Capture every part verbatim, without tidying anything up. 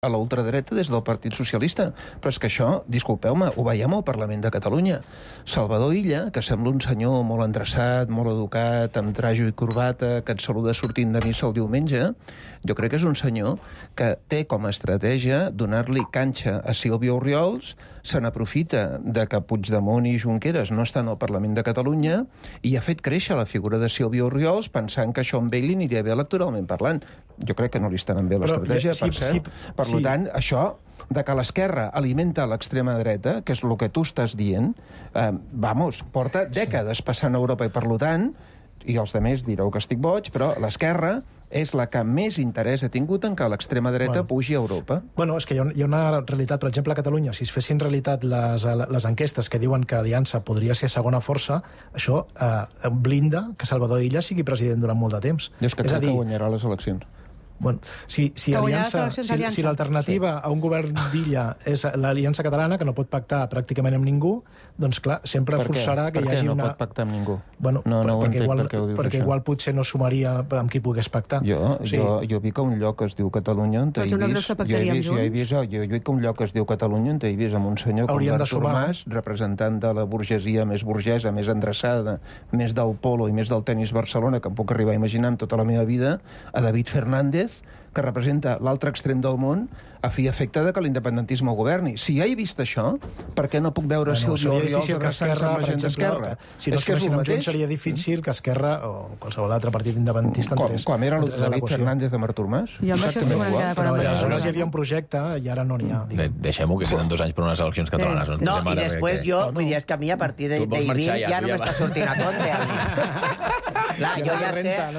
a la ultradreta des del Partit Socialista. Però és que això, disculpeu-me, ho veiem al Parlament de Catalunya. Salvador Illa, que sembla un senyor molt endreçat, molt educat, amb trajo i corbata, que et saluda sortint de missa el diumenge, jo crec que és un senyor que té com a estratègia donar-li canxa a Sílvia Orriols, se n'aprofita de que Puigdemont i Junqueras no estan al Parlament de Catalunya i ha fet créixer la figura de Sílvia Orriols pensant que això amb ell li aniria bé electoralment parlant. Jo crec que no li està anant bé l'estratègia, per cert. Per sí. tant, això de que l'esquerra alimenta l'extrema dreta, que és el que tu estàs dient, eh, vamos, porta dècades passant a Europa i, per tant, i els altres direu que estic boig, però l'esquerra és la que més interès ha tingut en que l'extrema dreta bueno. pugi a Europa. Bueno, és que hi ha, hi ha una realitat, per exemple, a Catalunya, si es fessin realitat les, les enquestes que diuen que Aliança podria ser segona força, això eh, blinda que Salvador Illa sigui president durant molt de temps. Jo és que és crec dir... que guanyarà les eleccions. Bueno, si, si, aliança, si, si l'alternativa sí. a un govern d'Illa és l'Aliança Catalana, que no pot pactar pràcticament amb ningú, doncs clar, sempre per forçarà que per hi hagi no una... pot pactar amb ningú? Bueno, no, no perquè, igual, per perquè això. igual potser no sumaria amb qui pogués pactar. Jo, sí. jo, jo vic a un lloc que es diu Catalunya on he vist... No jo, he vist jo, he vist, jo, jo vic a un lloc que es diu Catalunya on he vist amb un senyor com Artur Mas, representant de la burgesia més burgesa, més endreçada, més del polo i més del tenis Barcelona, que em puc arribar a imaginar amb tota la meva vida, a David Fernández, que representa l'altre extrem del món, a fi efecte de que l'independentisme governi. Si ja he vist això, per què no puc veure bueno, Sílvia Orriols abraçant-se amb la gent d'Esquerra? Si no es coneixen amb Junts, seria difícil que Esquerra o qualsevol altre partit independentista entrés. Com era el David Fernández amb Artur Mas? Jo amb això estic una mica d'acord amb això. Aleshores hi havia un projecte i ara no n'hi ha. Deixem-ho, que queden dos anys per unes eleccions catalanes. No, i després jo, vull dir, és que a mi a partir d'ahir ja no m'està sortint a compte. Clar, jo ja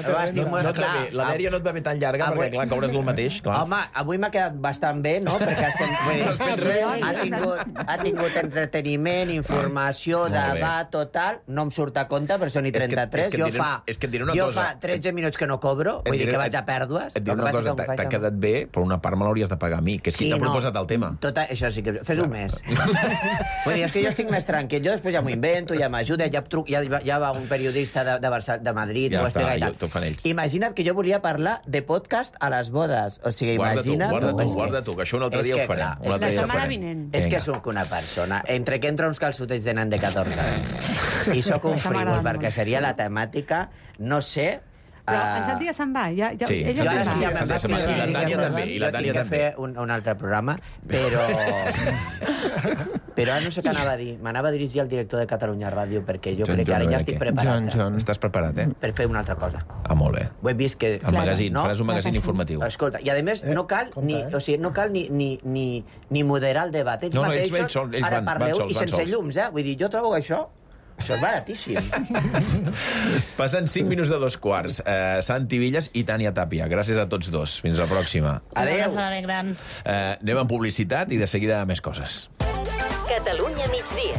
sé... La dèria no et va bé tan llarga, perquè clar, cobres el mateix. Home, avui m'ha quedat bastant bé, no? Perquè estem, dir, ha, tingut, ha tingut entreteniment, informació, debat, total. No em surt a compte, per això n'hi trenta-tres. Jo fa, jo fa tretze minuts que no cobro, vull dir que vaig a pèrdues. Et diré una cosa, t'ha quedat bé, però una part me l'hauries de pagar a mi, que és qui t'ha proposat el tema. Tot això sí que... Fes un mes. Vull dir, és que jo estic més tranquil. Jo després ja m'ho invento, ja m'ajuda, ja va un periodista de Madrid, m'ho explica i tal. Imagina't que jo volia parlar de podcast a les bodes. O sigui, imagina't... Guarda tu, guarda tu, que això un altre dia ho farem. És la setmana vinent. És que sóc una persona, entre que entra uns calçotets de nen de catorze anys i sóc un frívol, perquè seria la temàtica, no sé... Però en Santi ja se'n va. Ja, ja, sí, ella ja, ja, ja, ja, ja, ja, i la Tània també. I la Tània també. Jo tinc que fer un, un altre programa, però... però ara no sé què anava a dir. M'anava a dirigir al director de Catalunya Ràdio, perquè jo John, crec que ara ja estic preparat. John, John. Estàs preparat, eh? Per fer una altra cosa. Ah, molt bé. Ho he vist que... El magazín, no? Faràs un magazín informatiu. Escolta, i a més, no cal ni, o sigui, no cal ni, ni, ni, ni moderar el debat. Ells no, no, mateixos, ells sol, ells ara van, parleu van sols, i sense sols. llums, eh? Vull dir, jo trobo que això... Això és baratíssim. Passen cinc minuts de dos quarts. Uh, Santi Villas i Tània Tàpia. Gràcies a tots dos. Fins la pròxima. Adéu. Uh, anem a publicitat i de seguida més coses. Catalunya migdia.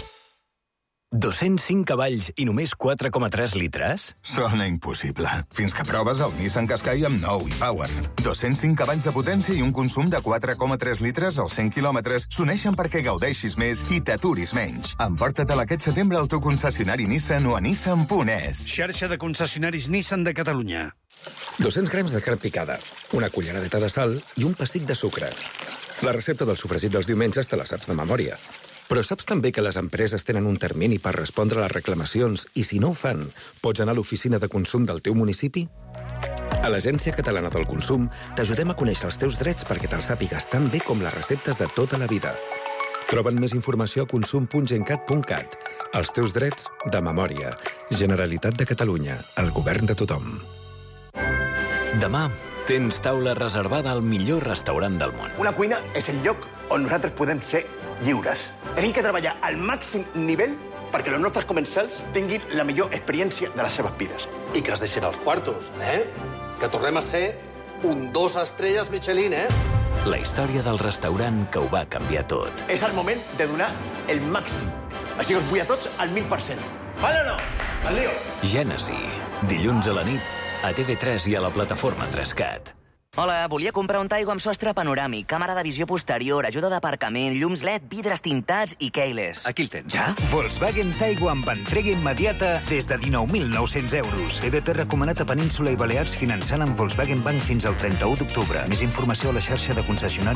dos-cents cinc cavalls i només quatre coma tres litres? Sona impossible. Fins que proves el Nissan Qashqai amb nou e-Power. dos-cents cinc cavalls de potència i un consum de quatre coma tres litres als cent quilòmetres s'uneixen perquè gaudeixis més i t'aturis menys. Emporta-te'l aquest setembre al teu concessionari Nissan o a nissan punt es. Xarxa de concessionaris Nissan de Catalunya. dos-cents grams de carn picada, una culleradeta de sal i un pessic de sucre. La recepta del sofregit dels diumenges te la saps de memòria. Però saps també que les empreses tenen un termini per respondre a les reclamacions i si no ho fan, pots anar a l'oficina de consum del teu municipi? A l'Agència Catalana del Consum t'ajudem a conèixer els teus drets perquè te'ls sàpigues tan bé com les receptes de tota la vida. Troben més informació a consum punt gencat punt cat. Els teus drets de memòria. Generalitat de Catalunya. El govern de tothom. Demà tens taula reservada al millor restaurant del món. Una cuina és el lloc on nosaltres podem ser lliures. Tenim que treballar al màxim nivell perquè els nostres comensals tinguin la millor experiència de les seves vides. I que es deixin els quartos, eh? Que tornem a ser un dos estrelles Michelin, eh? La història del restaurant que ho va canviar tot. És el moment de donar el màxim. Així que us vull a tots al mil per cent. Vale o no? Al lío. Gènesi. Dilluns a la nit a T V tres i a la plataforma tres cat. Hola, volia comprar un Taigo amb sostre panoràmic, càmera de visió posterior, ajuda d'aparcament, llums L E D, vidres tintats i keyless. Aquí el tens. Ja? Volkswagen Taigo amb entrega immediata des de dinou mil nou-cents euros. E D P recomanat a Península i Balears finançant amb Volkswagen Bank fins al trenta-u d'octubre. Més informació a la xarxa de concessionaris